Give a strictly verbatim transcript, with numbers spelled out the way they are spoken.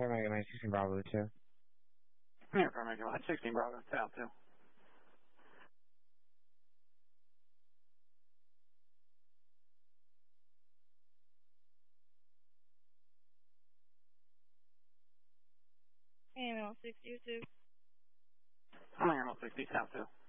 Paramedic nine sixteen Bravo two. Here, Paramedic nine sixteen Bravo, Tal two. A M L sixty two. I'm A M L sixty, Tal two.